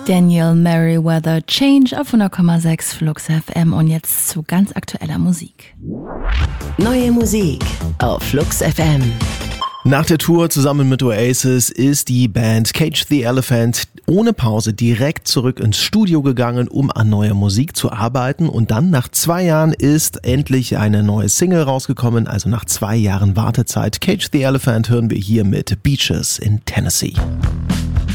Daniel Merriweather, Change auf 100,6 Flux FM und jetzt zu ganz aktueller Musik. Neue Musik auf Flux FM. Nach der Tour zusammen mit Oasis ist die Band Cage the Elephant ohne Pause direkt zurück ins Studio gegangen, um an neuer Musik zu arbeiten. Und dann nach 2 Jahren ist endlich eine neue Single rausgekommen, also nach 2 Jahren Wartezeit. Cage the Elephant hören wir hier mit Beaches in Tennessee.